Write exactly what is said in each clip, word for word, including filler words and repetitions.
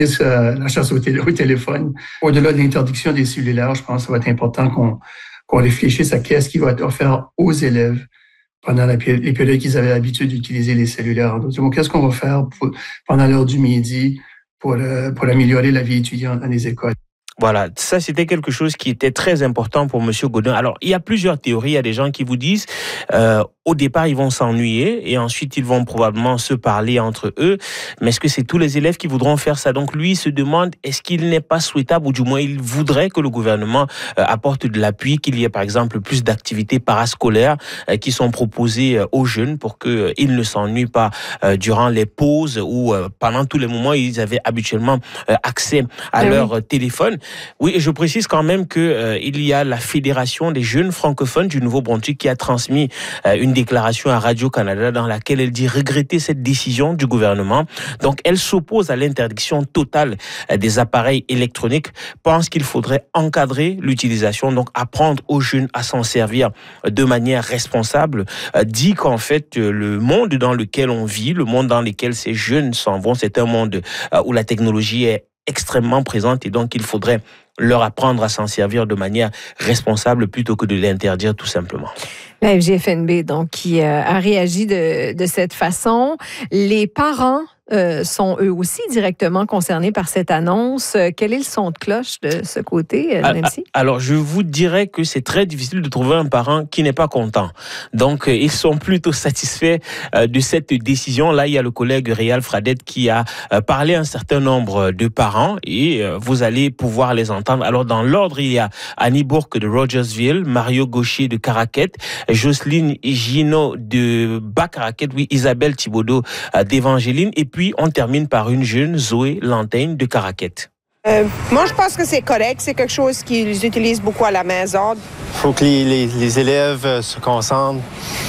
euh, la chasse au, télé, au téléphone. Au-delà de l'interdiction des cellulaires, je pense que ça va être important qu'on, qu'on réfléchisse à qu'est-ce qui va être offert aux élèves pendant la, les périodes qu'ils avaient l'habitude d'utiliser les cellulaires. Donc, qu'est-ce qu'on va faire pour, pendant l'heure du midi pour, euh, pour améliorer la vie étudiante dans les écoles? Voilà, ça c'était quelque chose qui était très important pour M. Gaudin. Alors, il y a plusieurs théories. Il y a des gens qui vous disent, euh, au départ, ils vont s'ennuyer et ensuite, ils vont probablement se parler entre eux. Mais est-ce que c'est tous les élèves qui voudront faire ça? Donc, lui, il se demande, est-ce qu'il n'est pas souhaitable ou du moins, il voudrait que le gouvernement euh, apporte de l'appui, qu'il y ait par exemple plus d'activités parascolaires euh, qui sont proposées euh, aux jeunes pour qu'ils euh, ne s'ennuient pas euh, durant les pauses ou euh, pendant tous les moments où ils avaient habituellement euh, accès à oui. leur euh, téléphone. Oui, et je précise quand même qu'il euh, y a la Fédération des jeunes francophones du Nouveau-Brunswick qui a transmis euh, une déclaration à Radio-Canada dans laquelle elle dit regretter cette décision du gouvernement. Donc, elle s'oppose à l'interdiction totale euh, des appareils électroniques, pense qu'il faudrait encadrer l'utilisation, donc apprendre aux jeunes à s'en servir de manière responsable, euh, dit qu'en fait, euh, le monde dans lequel on vit, le monde dans lequel ces jeunes s'en vont, c'est un monde euh, où la technologie est extrêmement présente et donc il faudrait leur apprendre à s'en servir de manière responsable plutôt que de l'interdire tout simplement. La F G F N B, donc, qui euh, a réagi de, de cette façon. Les parents euh, sont eux aussi directement concernés par cette annonce. Quel est le son de cloche de ce côté, euh, Nancy? Alors, je vous dirais que c'est très difficile de trouver un parent qui n'est pas content. Donc, euh, ils sont plutôt satisfaits euh, de cette décision. Là, il y a le collègue Réal Fradette qui a euh, parlé à un certain nombre de parents et euh, vous allez pouvoir les entendre. Alors, dans l'ordre, il y a Annie Bourque de Rogersville, Mario Gaucher de Caraquette, Jocelyne Gino de Bas-Caraquette, oui, Isabelle Thibaudot euh, d'Évangéline, et puis on termine par une jeune, Zoé Lantaigne de Caraquette. Euh, moi, je pense que c'est correct. C'est quelque chose qu'ils utilisent beaucoup à la maison. Il faut que les, les, les élèves se concentrent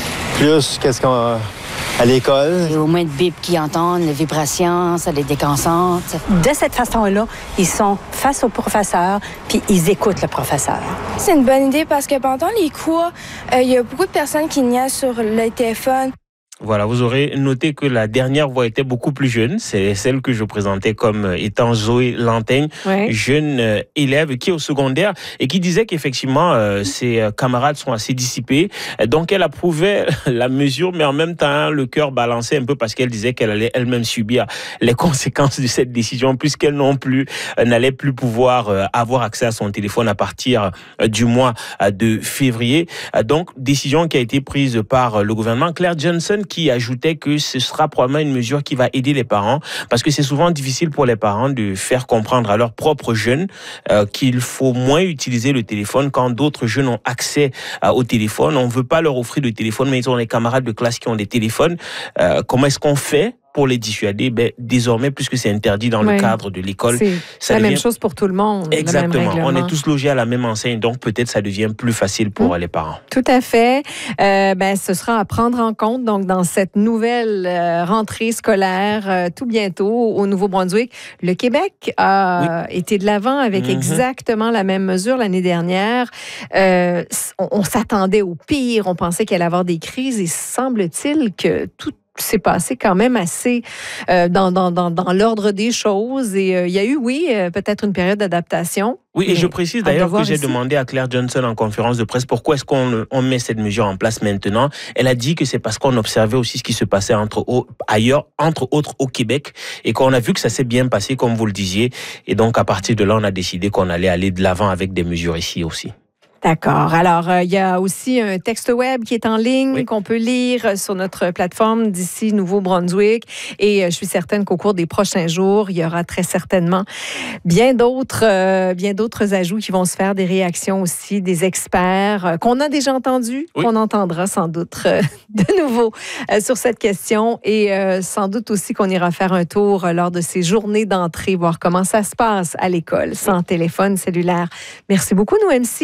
plus qu'est-ce qu'on... à l'école. Il y a au moins de bips qui entendent, les vibrations, ça les déconcentre. De cette façon-là, ils sont face au professeur, puis ils écoutent le professeur. C'est une bonne idée parce que pendant les cours, euh, il y a beaucoup de personnes qui niaisent sur le téléphone. Voilà, vous aurez noté que la dernière voix était beaucoup plus jeune. C'est celle que je présentais comme étant Zoé Lantaigne, ouais. jeune euh, élève qui est au secondaire et qui disait qu'effectivement, euh, ses camarades sont assez dissipés. Donc, elle approuvait la mesure, mais en même temps, le cœur balançait un peu parce qu'elle disait qu'elle allait elle-même subir les conséquences de cette décision puisqu'elle non plus euh, n'allait plus pouvoir euh, avoir accès à son téléphone à partir euh, du mois euh, de février. Euh, donc, décision qui a été prise par euh, le gouvernement. Claire Johnson qui ajoutait que ce sera probablement une mesure qui va aider les parents parce que c'est souvent difficile pour les parents de faire comprendre à leurs propres jeunes euh, qu'il faut moins utiliser le téléphone quand d'autres jeunes ont accès euh, au téléphone. On ne veut pas leur offrir de téléphone, mais ils ont des camarades de classe qui ont des téléphones. Euh, comment est-ce qu'on fait pour les dissuader? Ben, désormais, puisque c'est interdit dans ouais. le cadre de l'école, c'est ça la devient... même chose pour tout le monde. Exactement. On est tous logés à la même enseigne, donc peut-être ça devient plus facile pour mmh. les parents. Tout à fait. Euh, ben, ce sera à prendre en compte donc dans cette nouvelle euh, rentrée scolaire euh, tout bientôt au Nouveau-Brunswick. Le Québec a oui. été de l'avant avec mmh. exactement la même mesure l'année dernière. Euh, on, on s'attendait au pire. On pensait qu'il allait y avoir des crises et semble-t-il que tout c'est passé quand même assez euh, dans, dans, dans, dans l'ordre des choses. Et euh, il y a eu, oui, euh, peut-être une période d'adaptation. Oui, et je précise d'ailleurs que j'ai ici. demandé à Claire Johnson en conférence de presse pourquoi est-ce qu'on on met cette mesure en place maintenant. Elle a dit que c'est parce qu'on observait aussi ce qui se passait entre, ailleurs, entre autres au Québec, et qu'on a vu que ça s'est bien passé, comme vous le disiez. Et donc, à partir de là, on a décidé qu'on allait aller de l'avant avec des mesures ici aussi. D'accord. Alors, euh, il y a aussi un texte web qui est en ligne, oui. qu'on peut lire sur notre plateforme d'ici Nouveau-Brunswick. Et euh, je suis certaine qu'au cours des prochains jours, il y aura très certainement bien d'autres, euh, bien d'autres ajouts qui vont se faire, des réactions aussi des experts euh, qu'on a déjà entendus, oui. qu'on entendra sans doute euh, de nouveau euh, sur cette question. Et euh, sans doute aussi qu'on ira faire un tour euh, lors de ces journées d'entrée, voir comment ça se passe à l'école, sans oui. téléphone cellulaire. Merci beaucoup, nous, M C. Merci, Amélie.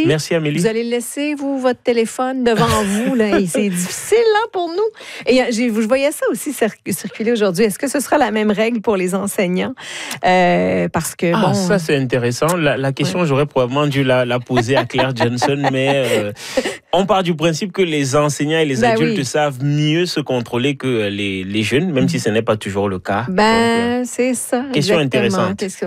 Amélie? Vous allez laisser, vous, votre téléphone devant vous. Là, et c'est difficile là, pour nous. Et j'ai, je voyais ça aussi circuler aujourd'hui. Est-ce que ce sera la même règle pour les enseignants? Euh, parce que, ah, bon... ça, c'est intéressant. La, la question, ouais. j'aurais probablement dû la, la poser à Claire Johnson, mais euh, on part du principe que les enseignants et les ben adultes oui. savent mieux se contrôler que les, les jeunes, même si ce n'est pas toujours le cas. Ben, Donc, euh, c'est ça. Question exactement. intéressante.